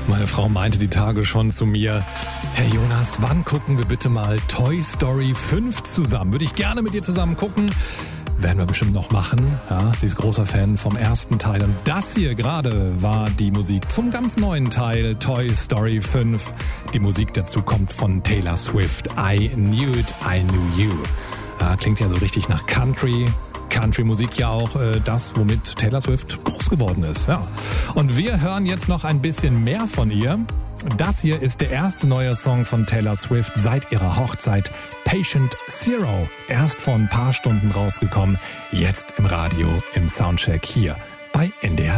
Meine Frau meinte die Tage schon zu mir, Herr Jonas, wann gucken wir bitte mal Toy Story 5 zusammen? Würde ich gerne mit dir zusammen gucken. Werden wir bestimmt noch machen. Ja, sie ist großer Fan vom ersten Teil. Und das hier gerade war die Musik zum ganz neuen Teil, Toy Story 5. Die Musik dazu kommt von Taylor Swift. I Knew It, I Knew You. Ja, klingt ja so richtig nach Country. Country-Musik ja auch das, womit Taylor Swift groß geworden ist. Ja. Und wir hören jetzt noch ein bisschen mehr von ihr. Das hier ist der erste neue Song von Taylor Swift seit ihrer Hochzeit, Patient Zero. Erst vor ein paar Stunden rausgekommen, jetzt im Radio, im Soundcheck hier bei NDR.